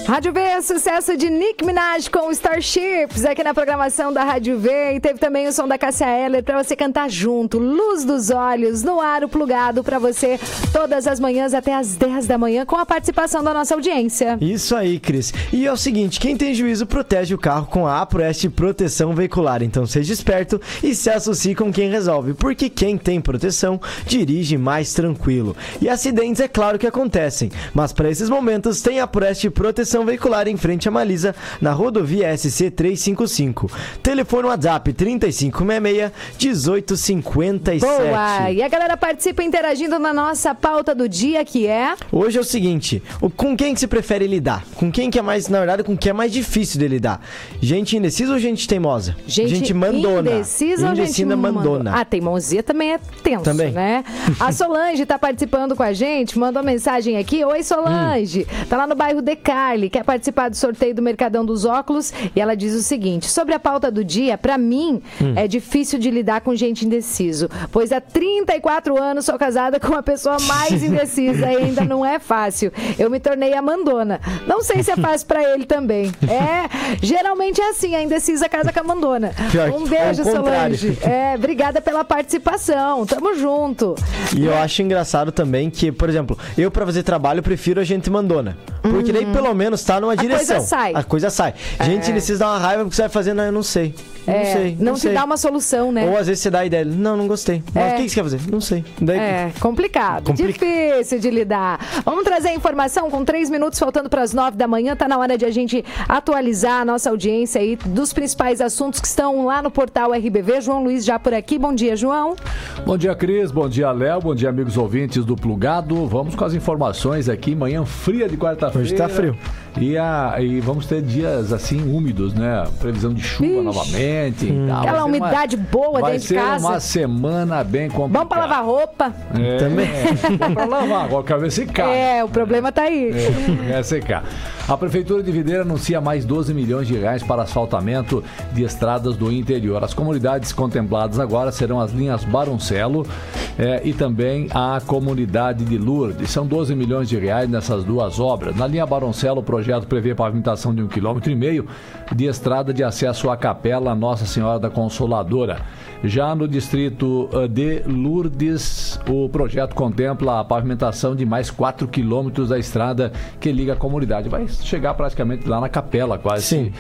Rádio V, sucesso de Nicki Minaj com Starships aqui na programação da Rádio V. E teve também o som da Cássia Eller pra você cantar junto. Luz dos Olhos, no ar, o plugado pra você todas as manhãs até as 10 da manhã com a participação da nossa audiência. Isso aí, Cris. E é o seguinte, quem tem juízo protege o carro com a APROEST Proteção Veicular. Então seja esperto e se associe com quem resolve, porque quem tem proteção dirige mais tranquilo. E acidentes é claro que acontecem, mas para esses momentos tem a APROEST Proteção Veicular em frente a Malisa, na rodovia SC 355. Telefone WhatsApp 3566-1857. Boa! E a galera participa interagindo na nossa pauta do dia, que é... Hoje é o seguinte, com quem que se prefere lidar? Com quem que é mais, na verdade, com quem é mais difícil de lidar? Gente indecisa ou gente teimosa? Gente mandona. Indecisa ou gente mandona? A teimosia também é tenso, também, né? A Solange tá participando com a gente, mandou mensagem aqui. Oi, Solange. Tá lá no bairro Decarli, quer participar do sorteio do Mercadão dos Óculos. E ela diz o seguinte, sobre a pauta do dia, pra mim, é difícil de lidar com gente indeciso, pois há 34 anos sou casada com a pessoa mais indecisa e ainda não é fácil. Eu me tornei a mandona. Não sei se é fácil pra ele também. Geralmente é assim, a indecisa casa com a mandona. Um beijo, Solange. Obrigada pela participação. Tamo junto. E eu acho engraçado também que, por exemplo, eu pra fazer trabalho prefiro a gente mandona. Porque daí pelo menos tá numa direção. A coisa sai. Gente indecisa dá uma raiva porque você vai fazer, não, eu não sei. Não se dá uma solução, né? Ou às vezes você dá a ideia, não gostei. Mas o que você quer fazer? Não sei. Daí... complicado. Difícil de lidar. Vamos trazer a informação com 3 minutos faltando para as 9 da manhã. Tá na hora de a gente atualizar a nossa audiência aí dos principais assuntos que estão lá no portal RBV. João Luiz já por aqui. Bom dia, João. Bom dia, Cris. Bom dia, Léo. Bom dia, amigos ouvintes do Plugado. Vamos com as informações aqui. Manhã fria de quarta-feira. Hoje tá frio. E vamos ter dias assim úmidos, né? Previsão de chuva novamente. Aquela umidade boa dentro de casa. Vai ser uma semana bem complicada. Vamos pra lavar roupa. Também. Vamos pra lavar, agora quero ver secar. O problema tá aí. É secar. A Prefeitura de Videira anuncia mais 12 milhões de reais para asfaltamento de estradas do interior. As comunidades contempladas agora serão as linhas Baroncelo e também a comunidade de Lourdes. São 12 milhões de reais nessas duas obras. Na linha Baroncelo, o projeto prevê pavimentação de 1,5 km de estrada de acesso à Capela Nossa Senhora da Consoladora. Já no distrito de Lourdes, o projeto contempla a pavimentação de mais 4 quilômetros da estrada que liga a comunidade. Vai chegar praticamente lá na Capela, quase. Sim.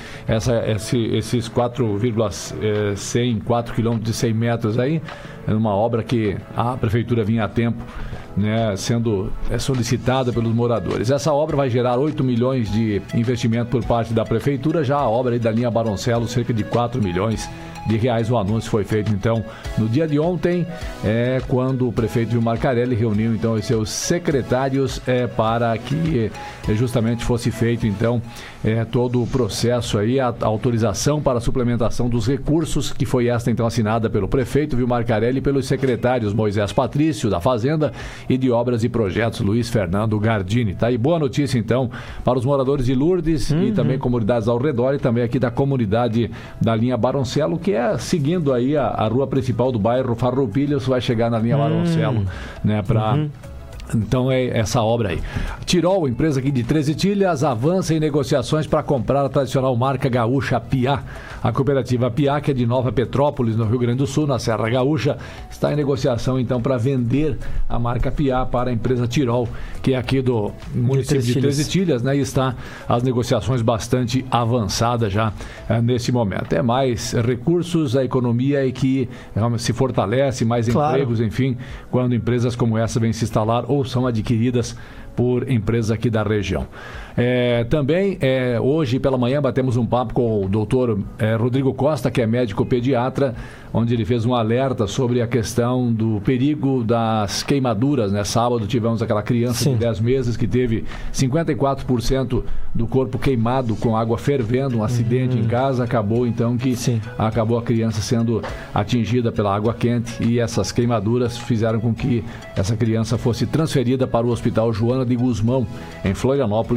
Esses 4 quilômetros e 100 metros aí, é uma obra que a Prefeitura vinha a tempo, né, sendo solicitada pelos moradores. Essa obra vai gerar 8 milhões de investimento por parte da Prefeitura. Já a obra aí da linha Baroncelo, cerca de 4 milhões de reais. O anúncio foi feito, então, no dia de ontem, quando o prefeito Vilmar Carelli reuniu, então, os seus secretários para que justamente fosse feito, então, todo o processo aí, a autorização para a suplementação dos recursos, que foi esta, então, assinada pelo prefeito Vilmar Carelli e pelos secretários Moisés Patrício, da Fazenda, e de Obras e Projetos, Luiz Fernando Gardini. Tá aí, boa notícia, então, para os moradores de Lourdes e também comunidades ao redor e também aqui da comunidade da linha Baroncelo, que é seguindo aí a rua principal do bairro Farroupilha, você vai chegar na linha Baroncelo, né, para... Então é essa obra aí. Tirol, empresa aqui de 13 Tilhas, avança em negociações para comprar a tradicional marca gaúcha Piá. A cooperativa Piá, que é de Nova Petrópolis, no Rio Grande do Sul, na Serra Gaúcha, está em negociação então para vender a marca Piá para a empresa Tirol, que é aqui do município de 13 Tilhas, né? E está as negociações bastante avançadas já nesse momento. É mais recursos, a economia e que se fortalece, mais empregos, enfim, quando empresas como essa vêm se instalar ou são adquiridas por empresas aqui da região. Também, hoje pela manhã, batemos um papo com o doutor Rodrigo Costa, que é médico pediatra, onde ele fez um alerta sobre a questão do perigo das queimaduras, né? Sábado tivemos aquela criança de 10 meses que teve 54% do corpo queimado com água fervendo, um acidente em casa, acabou então que acabou a criança sendo atingida pela água quente e essas queimaduras fizeram com que essa criança fosse transferida para o Hospital Joana de Guzmão, em Florianópolis,